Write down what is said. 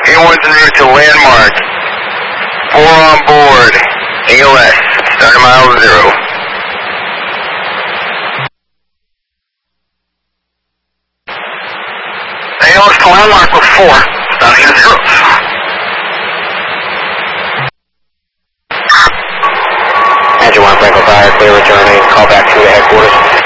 A1's en route to landmark. 4 on board. ALS. Start at mile 0. ALS to landmark with 4. Starting at 0. Engine 1 Franco 5, clear returning. Call back to the headquarters.